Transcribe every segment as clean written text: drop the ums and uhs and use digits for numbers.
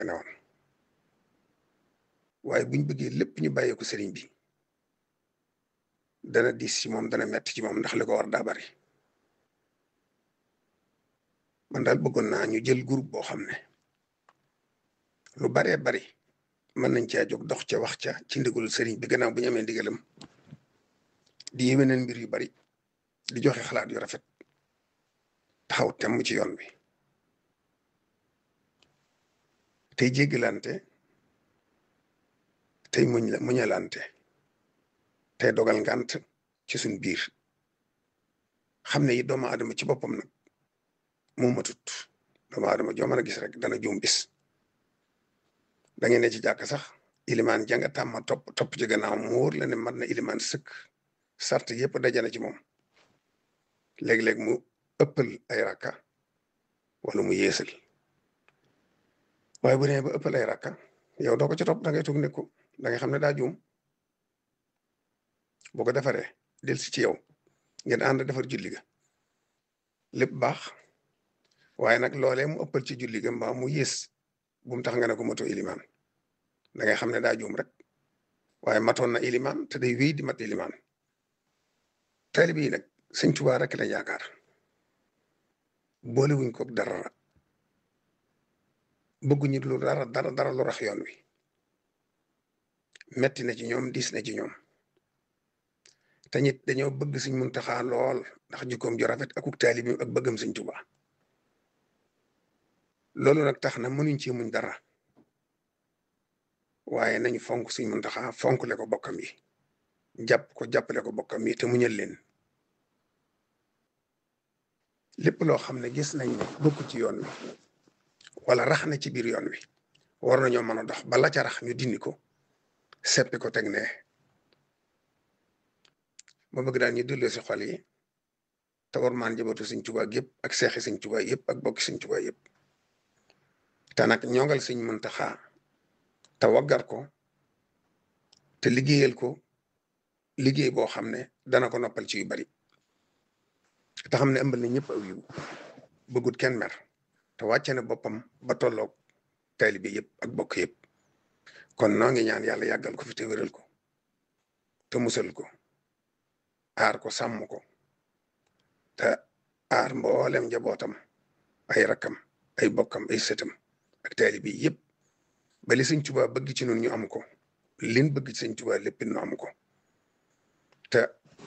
ne woon waaye buñ bëggee lépp ñu bàyyee ko sëriñ bi dana diis ci moom dana metti ci moom ndax li ko war daa bari man daal bëggoon naa ñu jël groupe boo xam ne lu baree bari mën nañ caa jóg dox ca wax ca ci ndigal sëriñ bi gannaaw bu ñu amee ndigalam di yéwénal mbir yu bari di joxe xalaat yu rafet taxaw temm ci yoon bi tey jéggalante tey muñalante tey dogal ngant ci suñ biir xam ne yi doomu aadama ci boppam nag moo matut doomu aadama joo mën a gis rek dana juum bis da ngeen ne ci jàkk sax ilimaan janga tàmma topp ci gannaaw mu wóor la ne mat na ilimaan sëkk sart yëpp dajana ci moom léeg-léeg mu ëppal ay rakka wala mu yeesal waaye bu nee ba ëppal ay rakka yow doo ko ci topp da ngay toog nekku da ngay xam ne daa juum boo ko defaree del si ci yow ngeen ànd defar julli ga lépp baax waaye nag loolee mu ëppal ci julli ga mbaa mu yées bu mu tax nga ne ko mato ilimaan da ngay xam ne daa juum rek waaye matoon na ilimaan te day wéy di mat ilimaan taalibe yi nag sëñ Tuubaa rek la yaakaar boole wuñ ko dara bëgguñu lu dara lu rax yoon wi metti na ci ñoom diis na ci ñoom te ñit dañoo bëgg sëñ Muntaxaa lool ndax jikkoom ju rafet akuk taalibe ak bëggam sëñ Tuubaa loolu nag tax na mënuñ ci muñ dara waaye nañu fonk sëñ Muntaxaa fonkle ko bokkam yi jàppale ko bokkam yi te muñal leen lépp loo xam ne gis nañ ne bokk ci yoon wi wala rax na ci biir yoon wi war nañoo mën a dox ba la ca rax ñu dindi ko seppi ko teg ne ma bëgg daal ñu delloo si xol yi te war maan njabootu sëñ Tuubaa yëpp ak seexi sëñ Tuubaa yëpp ak bokki sëñ Tuubaa yëpp te nag ñongal sëñ Muntaxaa te waggar ko te liggéeyal ko liggéey boo xam ne dana ko noppal ci yu bari te xam ne ëmbal na ñëpp aw yiw bëggut kenn mer te wàcce na boppam ba tolloog taalibe yëpp ak bokk yëpp kon noo ngi ñaan yàlla yàggal ko fi te wéral ko te musal ko aar ko sàmm ko te aar mboolem njabootam ay rakkam ay bokkam ay sëtam ak taalibe yëpp ba li sëñ Tuubaa bëgg ci nun ñu am ko lin bëgg ci sëñ Tuubaa lépp nu am ko te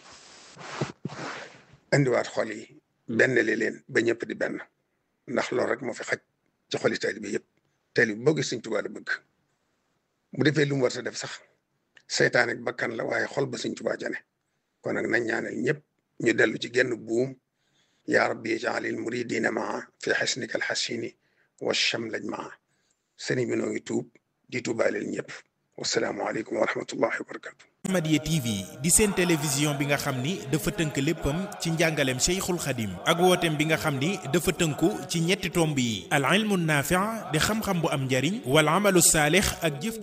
indiwaat xol yi benn li leen ba ñëpp di benn ndax loolu rek moo fi xaj ci xoli taalibe yëpp taalibe boo gis sëñ Tuubaa la bëgg bu defee lu mu war a def sax seytaan ak bakkan la waaye xol ba sëñ Tuubaa jane kon nag nañ ñaanal ñëpp ñu dellu ci genn buum yaa rabbi jaalil muridina maa fi xisnika alxasini wa chamlaj maa sëriñ bi noo ngi tuub di tuubaaleel ñëpp wasalaamualeykum wa rahmatullahi wa barakatu As-Samadiyya TV di seen télévision bi nga xam ni dafa tënk léppam ci njàngaleem Cheikhul Khadim ak wooteem bi nga xam ni dafa tënku ci ñetti tomb yi al ilmu naafi' di xam-xam bu am njariñ wal amalu saalix ak jëf